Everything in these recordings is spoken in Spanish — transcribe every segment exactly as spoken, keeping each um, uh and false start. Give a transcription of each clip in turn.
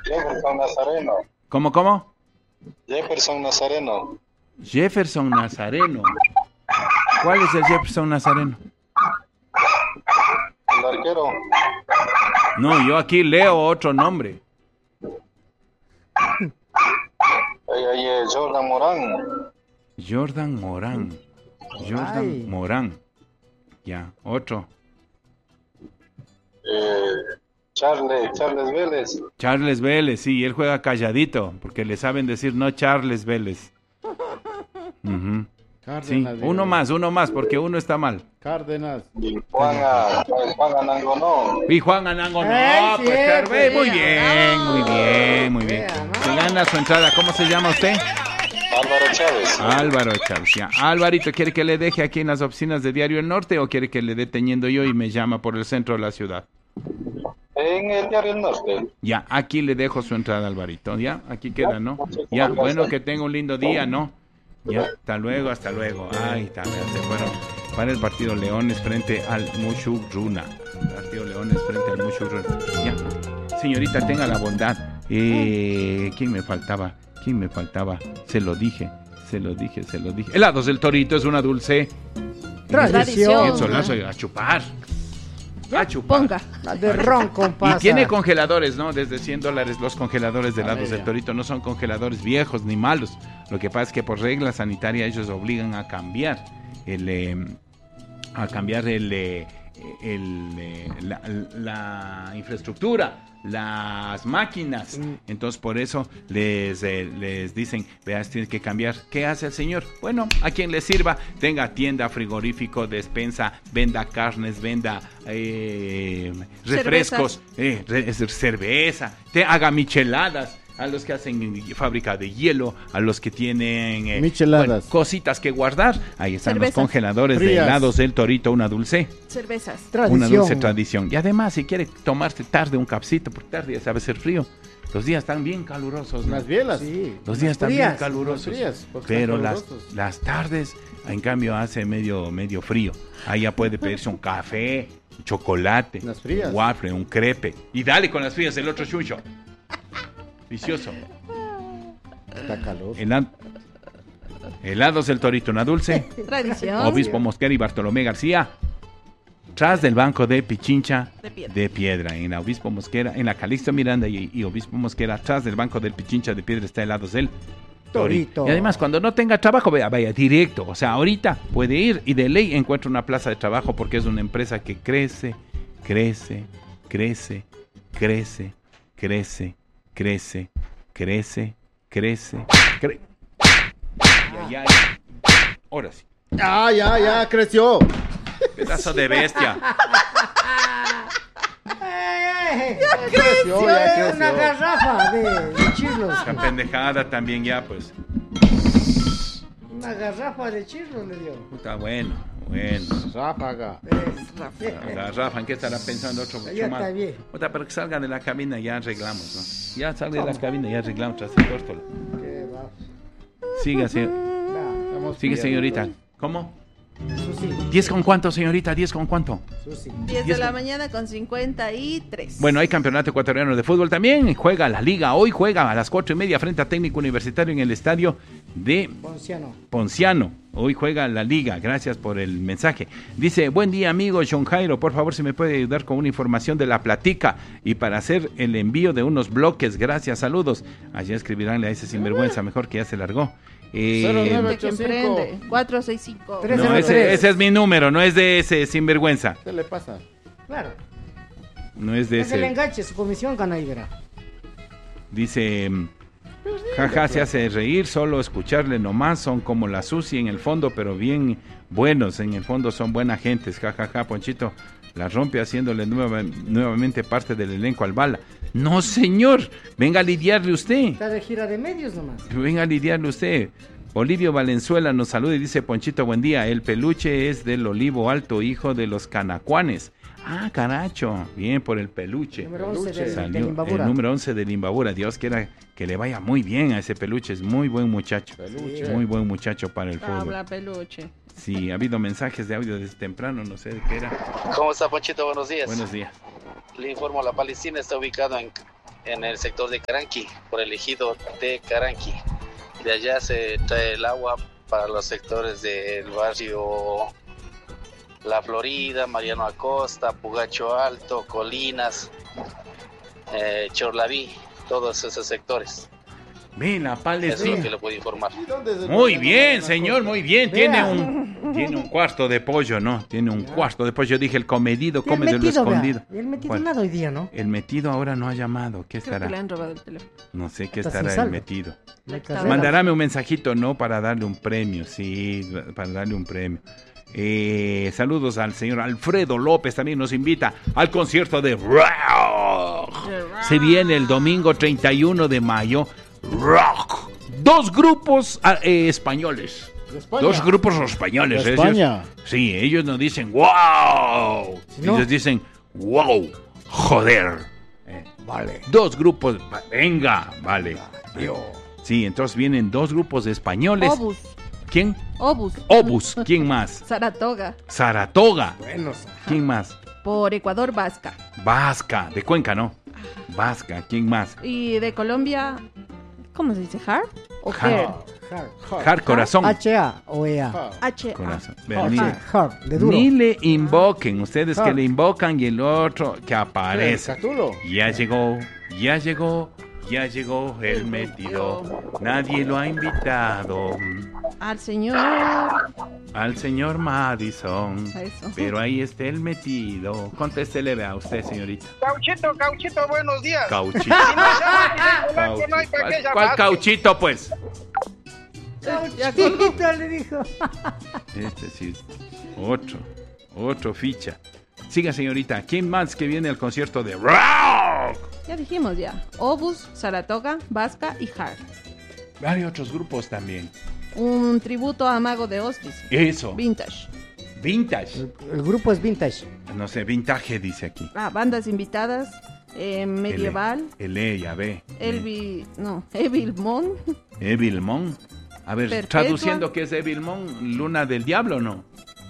Jefferson Nazareno. ¿Cómo, cómo? Jefferson Nazareno. Jefferson Nazareno. ¿Cuál es el Jefferson Nazareno? El arquero. No, yo aquí leo otro nombre. Ahí, ahí, eh, Jordan Morán. Jordan Morán. Jordan Ay. Morán. Ya, otro. Eh, Charles, Charles Vélez. Charles Vélez, sí, él juega calladito, porque le saben decir no Charles Vélez. Ujú. Sí, Cárdenas, uno digo. más, uno más, porque uno está mal. Cárdenas. Y Juan, a, Juan Anangonó. Y Juan Anango, no, Ay, pues cierto, Carve, muy vea, bien, muy bien, muy bien. Vea, no. Se gana su entrada, ¿cómo se llama usted? Álvaro Chávez. Álvaro Chávez. Ya. Álvarito, ¿quiere que le deje aquí en las oficinas de Diario El Norte o quiere que le dé teniendo yo y me llama por el centro de la ciudad? En el Diario El Norte. Ya, aquí le dejo su entrada, Alvarito. Ya, aquí queda, ¿no? Ya, bueno, que tenga un lindo día, ¿no? Ya, hasta luego, hasta luego. Ay, también se fueron para el partido Leones frente al Mushugruna. Partido Leones frente al Mushugruna. Ya, señorita, tenga la bondad. Eh, ¿quién me faltaba? ¿Quién me faltaba? Se lo dije, se lo dije, se lo dije. Helados del Torito es una dulce. Tradición. El solazo a chupar. A chupar. Ponga. La de ron con Y pasa. tiene congeladores, ¿no? Desde cien dólares los congeladores de A helados ver, del ya. Torito. No son congeladores viejos ni malos. Lo que pasa es que por regla sanitaria ellos obligan a cambiar el... eh, a cambiar el... eh, el eh, la, la infraestructura, las máquinas. Entonces por eso les, eh, les dicen, veas, tienes que cambiar. ¿Qué hace el señor? Bueno, a quien le sirva, tenga tienda, frigorífico, despensa, venda carnes, venda eh, refrescos, eh, re- cerveza, te haga micheladas. A los que hacen fábrica de hielo, a los que tienen eh, Micheladas. bueno, cositas que guardar. Ahí están Cervezas. los congeladores de Frías. helados del Torito, una dulce. Cervezas. Tradición. Una dulce tradición. Y además, si quiere tomarse tarde un capsito, porque tarde ya sabe ser frío. Los días están bien calurosos, ¿no? Las bielas. Sí. Los días están frías, bien calurosos. las frías, porque Pero están las, calurosos. las tardes, en cambio, hace medio, medio frío. Ahí ya puede pedirse un café, un chocolate, Las frías. un waffle, un crepe. Y dale con las frías el otro chucho. Vicioso. Está calor. Helad- Helados del Torito, una dulce. Tradición. Obispo Mosquera y Bartolomé García. Tras del banco de Pichincha De piedra. de Piedra. En la Obispo Mosquera, en la Calixto Miranda y, y Obispo Mosquera, tras del banco del Pichincha de Piedra está Helados del Torito. Torito. Y además, cuando no tenga trabajo, vaya, vaya directo. O sea, ahorita puede ir y de ley encuentra una plaza de trabajo porque es una empresa que crece, crece, crece, crece, crece, crece, crece, crece, crece. Y allá, ahora sí. Ah, ya, ya, creció. Pedazo de bestia. Ya creció, ya creció. Una garrafa de, de chirlos. Esa pendejada también ya, pues. Una garrafa de chirlos le dio. Puta, bueno, bueno. Ráfaga. La Rafa, ¿en qué estará pensando otro Ya mucho más? está bien. Puta, pero que salga de la cabina ya arreglamos, ¿no? Ya salga de la cabina ya arreglamos tras el tórtola. Qué va. Siga, se- Va, estamos sigue, bien. señorita. ¿Cómo? Susi, ¿Diez con cuánto, señorita? ¿Diez con cuánto? Susi. diez diez de la con- mañana con cincuenta y tres. Bueno, hay campeonato ecuatoriano de fútbol también. Juega la liga. Hoy juega a las cuatro y media frente a Técnico Universitario en el estadio de Ponciano. Ponciano. Hoy juega la liga. Gracias por el mensaje. Dice, buen día, amigo John Jairo. Por favor, si me puede ayudar con una información de la platica y para hacer el envío de unos bloques. Gracias, saludos. Allá escribiránle a ese sinvergüenza, mejor que ya se largó. Eh, cero nueve De que emprende. cuatro seis cinco. Tres. no, ese, ese es mi número, no es de ese sinvergüenza. ¿Qué le pasa? Claro. No es de Es el ese. enganche, su comisión gana y verá. Dice, jaja, se hace reír, solo escucharle nomás, son como la Susi en el fondo, pero bien buenos, en el fondo son buenas gentes, jajaja, Ponchito, la rompe haciéndole nueva, nuevamente parte del elenco al Bala. No, señor, venga a lidiarle usted, Está de gira de medios nomás. venga a lidiarle usted. Olivio Valenzuela nos saluda y dice, Ponchito, buen día, el peluche es del Olivo Alto, hijo de los Canacuanes. Ah, caracho, bien por el peluche. Número once Peluche. del- Salió del Imbabura. el número once del Imbabura. Dios quiera que le vaya muy bien a ese peluche. Es muy buen muchacho. Peluche. Muy buen muchacho para el fútbol. Habla peluche. Sí, ha habido mensajes de audio desde temprano, no sé de qué era. ¿Cómo está, Ponchito? Buenos días. Buenos días. Le informo, la Palestina está ubicada en, en el sector de Caranqui, por el ejido de Caranqui. De allá se trae el agua para los sectores del barrio La Florida, Mariano Acosta, Pugacho Alto, Colinas, eh, Chorlaví, todos esos sectores. Ve, la Eso es lo Palestina. que le puedo informar. Muy bien, señor, muy bien. Tiene Vea. un, tiene un cuarto de pollo, ¿no? Tiene un cuarto de pollo. Yo dije, el comedido Y el come de lo metido, vea. escondido. Y el metido ¿Cuál? nada hoy día, ¿no? El metido ahora no ha llamado. ¿Qué Creo que le estará? han robado el teléfono. No sé qué Está sin estará el saldo. metido. La Está carrera. Mandarame un mensajito, ¿no? Para darle un premio, sí, para darle un premio. Eh, saludos al señor Alfredo López, también nos invita al concierto de Rock. Se viene el domingo treinta y uno de mayo. Rock. Dos grupos ah, eh, españoles. De España. Dos grupos españoles. De ellos- España. sí, ellos nos dicen wow. Si no- Ellos dicen wow. Joder. Vale. Dos grupos. va- Venga, vale. Sí, entonces vienen dos grupos españoles. Obus. ¿Quién? Obus. Obus. ¿Quién más? Saratoga. Saratoga. Bueno, ¿Quién más? Por Ecuador, Vasca. Vasca. De Cuenca, ¿no? Vasca. ¿Quién más? Y de Colombia, ¿cómo se dice? ¿Har? ¿O Har. Her? hard. Jar Corazón. H A o E A. Ah, H. Corazón. A. Vean, ni, Hard, hard, de duro. ni le invoquen. Ustedes que Hard. le invocan y el otro que el aparece. Catulo. Ya llegó, ya llegó, ya llegó el metido. Nadie lo ha invitado Al señor. al señor Madison. A eso. Pero ahí está el metido. Contéstele, vea usted, señorita. Cauchito, Cauchito, buenos días. Cauchito. Si no llaman, Polanco, no hay para ¿Cuál, qué llamar. cuál cauchito, pues? Ya colgó. Chiquito, le dijo. Este sí. Otro. Otro ficha. Siga, señorita. ¿Quién más que viene al concierto de Rock? Ya dijimos ya. Obus, Saratoga, Vasca y Har. Hay otros grupos también. Un tributo a Mago de Oz, dice. Eso. Vintage. Vintage. El, el grupo es vintage. No sé, vintage dice aquí. Ah, bandas invitadas. eh, medieval. El E, ya ve. Elvi. No, Evilmon. Evilmon. A ver, Perpetua. traduciendo qué es Evilmon, luna del diablo, ¿no?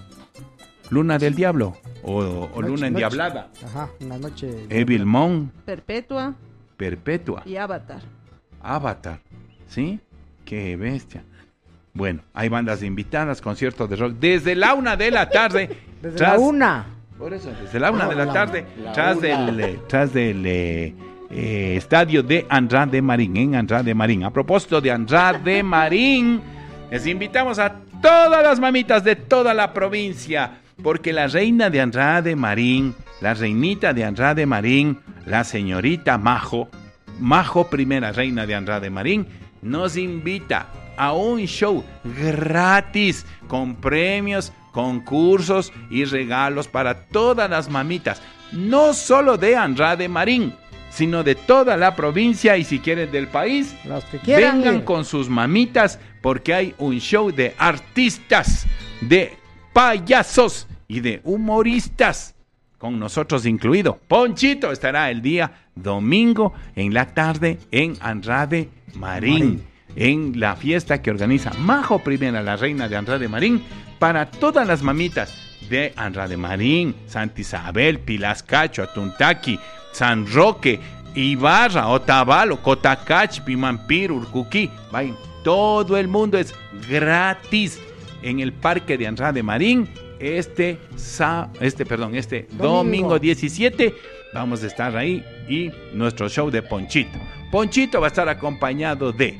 Luna del diablo. O, o Noche, luna noche. endiablada. Ajá, una noche. Evilmon, Perpetua perpetua. y Avatar. Avatar. ¿Sí? Qué bestia. Bueno, hay bandas invitadas, conciertos de rock desde la una de la tarde. Desde tras- la una. Por eso, desde la una No, de la la- tarde, la tras una. del, eh, tras del eh, eh, estadio de Andrade Marín, en Andrade Marín. A propósito de Andrade Marín, les invitamos a todas las mamitas de toda la provincia, porque la reina de Andrade Marín, la reinita de Andrade Marín, la señorita Majo, Majo primera reina de Andrade Marín, nos invita a un show gratis con premios, concursos y regalos para todas las mamitas, no solo de Andrade Marín, sino de toda la provincia y si quieren del país. Los que quieran. Vengan ir. con sus mamitas porque hay un show de artistas, de payasos y de humoristas, con nosotros incluido. Ponchito estará el día domingo en la tarde en Andrade Marín, Marín. en la fiesta que organiza Majo Primera, la reina de Andrade Marín, para todas las mamitas de Andrade Marín, Santa Isabel, Pilascacho, Atuntaqui, San Roque, Ibarra, Otavalo, Cotacachi, Pimampir, Urcuquí. Vayan, todo el mundo es gratis en el parque de Andrade Marín. Este, sa- este, perdón, este domingo. Domingo. diecisiete vamos a estar ahí y nuestro show de Ponchito. Ponchito va a estar acompañado de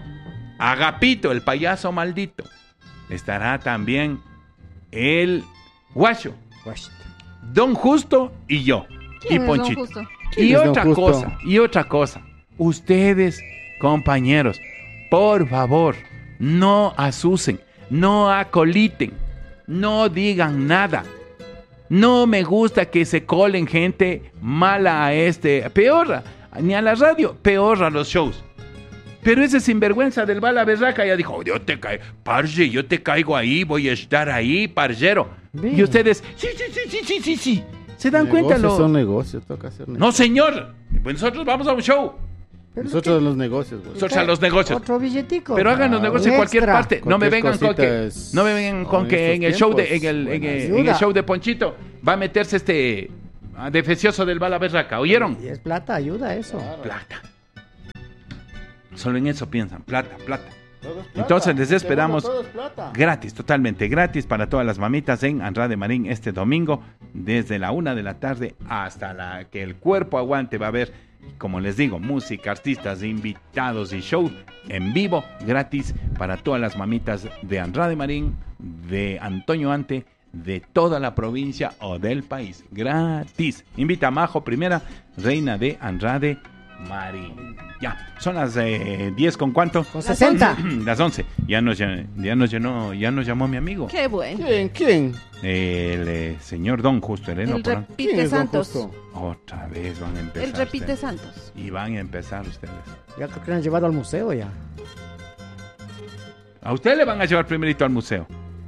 Agapito, el payaso maldito. Estará también el Guacho, Washington. Don Justo y yo. Y ¿Quién es Don Ponchito. Justo? Y ¿Quién es Don otra Justo? cosa, y otra cosa. Ustedes, compañeros, por favor, no asusen, no acoliten, no digan nada. No me gusta que se colen gente mala a este, peor, a- ni a la radio, peor a los shows. Pero ese sinvergüenza del bala berraca ya dijo, yo te caigo, parce, yo te caigo ahí, voy a estar ahí, parcero. Bien. Y ustedes, sí, sí, sí, sí, sí, sí, sí. ¿Se dan cuenta? Negocios Lo... son negocios, toca hacer negocios. No, señor. Pues nosotros vamos a un show. Pero es Nosotros que- los negocios, güey. Nosotros a los negocios. Otro billetico. Pero hagan los Ah, negocios en un cualquier extra. parte. No me Cualquier vengan con que, cosita es- no me vengan con en que estos en el show de, en tiempos, el, en, buena el- ayuda. en el show de Ponchito va a meterse este Ah, defesioso del bala berraca, ¿oyeron? Y es plata, ayuda eso. Plata. Solo en eso piensan, plata, plata. Todo es plata. Entonces les esperamos Todo es plata. gratis, totalmente gratis para todas las mamitas en Andrade Marín este domingo, desde la una de la tarde hasta la que el cuerpo aguante. Va a haber, como les digo, música, artistas, invitados y show en vivo, gratis para todas las mamitas de Andrade Marín, de Antonio Ante, de toda la provincia o del país. Gratis. Invita a Majo, primera reina de Andrade Marín. Ya, son las eh, diez con cuánto. Con sesenta. Las once. Ya nos, ya, ya nos llenó, ya nos llamó mi amigo. Qué bueno. ¿Quién? ¿Quién? El eh, señor Don Justo Hereno. El por ahí. ¿Quién repite es Don Santos. Justo? Otra vez van a empezar. El repite ustedes. Santos. Y van a empezar ustedes. Ya creo que lo han llevado al museo ya. A usted le van a llevar primerito al museo.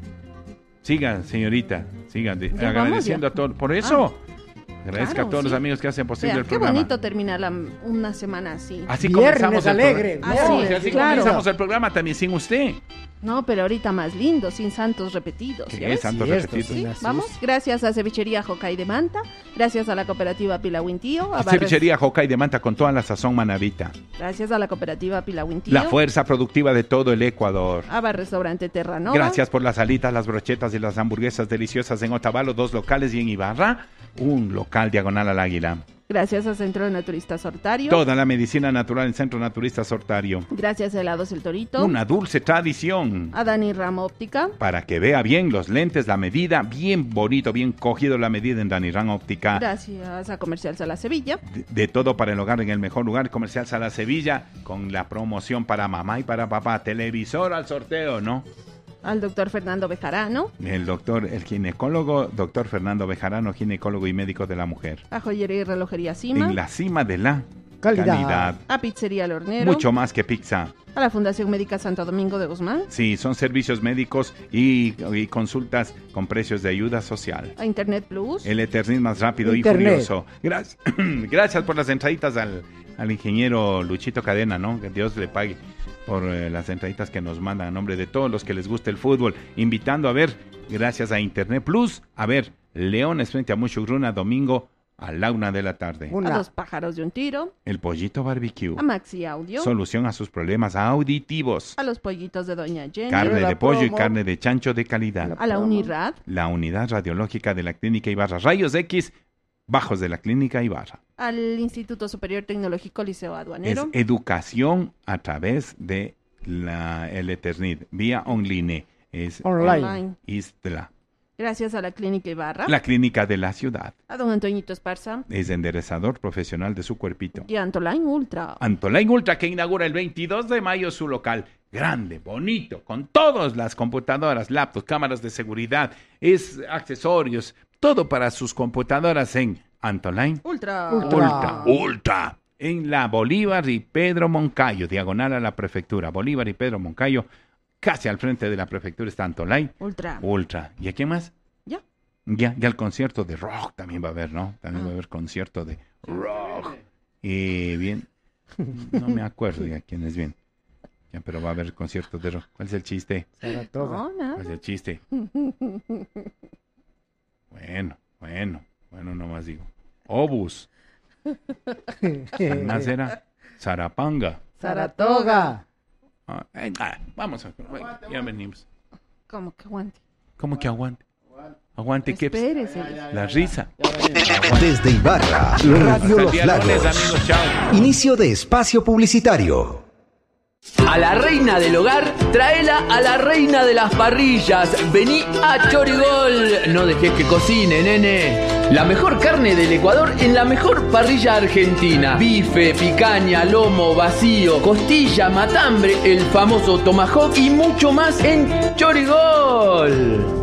Sigan, señorita. Sigan de- Ya agradeciendo vamos, ya. a todos. Por eso, agradezca claro, a todos sí. los amigos que hacen posible Vea, el qué programa. bonito terminar la- una semana así. Así Viernes comenzamos el alegre, programa. viernes, No, si así claro. comenzamos el programa también sin usted. No, pero ahorita más lindo, sin santos repetidos. ¿ya ¿Qué ves? santos Cierto, repetidos? sí. Sí, vamos, gracias a Cevichería Jocay de Manta, gracias a la cooperativa Pilahuintío, a Barres- Cevichería Jocay de Manta con toda la sazón manavita. gracias a la cooperativa Pilahuintío, La fuerza productiva de todo el Ecuador. a Bar Restaurante Terranova, Gracias por las alitas, las brochetas y las hamburguesas deliciosas en Otavalo, dos locales, y en Ibarra, un local diagonal al Águila. gracias a Centro de Naturistas Hortario, Toda la medicina natural en Centro Naturista Sortario. gracias a Helados El Torito, Una dulce tradición. a Dani Rama Óptica, Para que vea bien los lentes, la medida, bien bonito, bien cogido la medida en Danirán Óptica. gracias a Comercial Sala Sevilla, De, de todo para el hogar en el mejor lugar, Comercial Sala Sevilla, con la promoción para mamá y para papá. Televisor al sorteo, ¿no? al doctor Fernando Bejarano, El doctor, el ginecólogo, doctor Fernando Bejarano, ginecólogo y médico de la mujer. a Joyería y Relojería Cima, En la cima de la Calidad. calidad. a Pizzería El Hornero, Mucho más que pizza. a la Fundación Médica Santo Domingo de Guzmán, Sí, son servicios médicos y, y consultas con precios de ayuda social. a Internet Plus, El Eternit más rápido Internet. y furioso. Gracias, gracias por las entraditas al, al ingeniero Luchito Cadena, ¿no? Que Dios le pague por eh, las entraditas que nos mandan a nombre de todos los que les gusta el fútbol. Invitando a ver, gracias a Internet Plus, a ver Leones frente a Mushugruna domingo a la una de la tarde. a Una. Dos Pájaros de un Tiro, El Pollito Barbecue. a Maxi Audio, Solución a sus problemas auditivos. a Los Pollitos de Doña Jenny, Carne la de pollo y promo. carne de chancho de calidad. a la Unirad, La unidad radiológica de la Clínica Ibarra. Rayos X, bajos de la Clínica Ibarra. al Instituto Superior Tecnológico Liceo Es Aduanero, educación a través de la, el Eternit, vía online. Es Online. online. Istla, Gracias a la Clínica Ibarra, la clínica de la ciudad. a don Antoñito Esparza Es enderezador profesional de su cuerpito. y a Antoline Ultra. Antolain Ultra, que inaugura el veintidós de mayo su local. Grande, bonito, con todas las computadoras, laptops, cámaras de seguridad, es accesorios, todo para sus computadoras en Antolain Ultra. Ultra. Ultra, Ultra. En la Bolívar y Pedro Moncayo, diagonal a la prefectura. Bolívar y Pedro Moncayo, casi al frente de la prefectura está Antolain Ultra. Ultra. ¿Y a quién más? Ya. Ya, ya el concierto de rock también va a haber, ¿no? También va a haber concierto de rock. Y bien, no me acuerdo ya quién es bien. Ya, pero va a haber concierto de rock. ¿Cuál es el chiste? Saratoga. No, nada. ¿Cuál es el chiste? Bueno, bueno, bueno, nomás digo. Obus. ¿Quién más era? Zarapanga. Saratoga. Ah, eh, ah, vamos, a, ya venimos. ¿Cómo que aguante? ¿Cómo que aguante? Aguante, ¿qué? Espérese. La risa. Desde Ibarra, Radio Hasta el Los día lunes, Lagos. amigos, chao. Inicio de espacio publicitario. A la reina del hogar, tráela a la reina de las parrillas. Vení a Chorigol. No dejes que cocine, nene. La mejor carne del Ecuador en la mejor parrilla argentina. Bife, picaña, lomo, vacío, costilla, matambre, el famoso tomahawk y mucho más en Chorigol.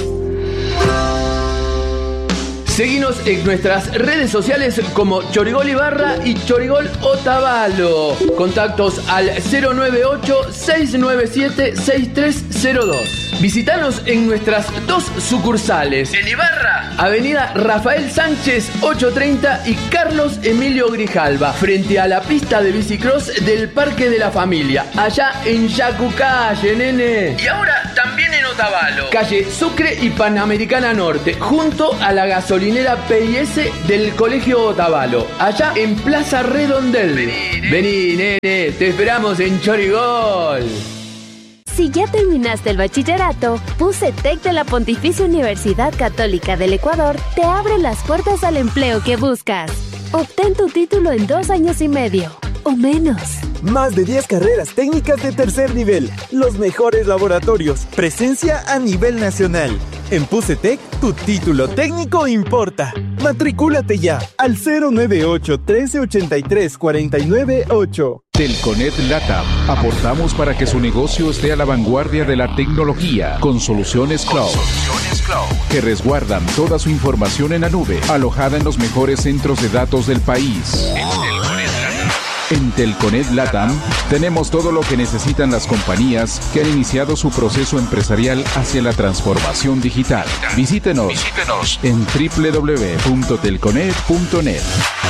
Seguinos en nuestras redes sociales como Chorigol Ibarra y Chorigol Otavalo. Contactos al cero nueve ocho, seis nueve siete, seis tres cero dos. Visítanos en nuestras dos sucursales. En Ibarra, Avenida Rafael Sánchez ochocientos treinta y Carlos Emilio Grijalva, frente a la pista de bicicross del Parque de la Familia, allá en Yacucalle, nene. Y ahora también en Otavalo, calle Sucre y Panamericana Norte, junto a la gasolinera P I S del Colegio Otavalo, allá en Plaza Redondel. Vení, Vení nene, te esperamos en Chorigol. Si ya terminaste el bachillerato, PUCETEC de la Pontificia Universidad Católica del Ecuador te abre las puertas al empleo que buscas. Obtén tu título en dos años y medio, o menos. Más de diez carreras técnicas de tercer nivel, los mejores laboratorios, presencia a nivel nacional. En PUCETEC, tu título técnico importa. Matricúlate ya al cero nueve ocho, trece ochenta y tres, cuarenta y nueve ocho. Telconet Latam. Aportamos para que su negocio esté a la vanguardia de la tecnología con soluciones cloud, soluciones cloud que resguardan toda su información en la nube, alojada en los mejores centros de datos del país. En Telconet Latam tenemos todo lo que necesitan las compañías que han iniciado su proceso empresarial hacia la transformación digital. Visítenos, Visítenos. en doble u doble u doble u punto telconet punto net.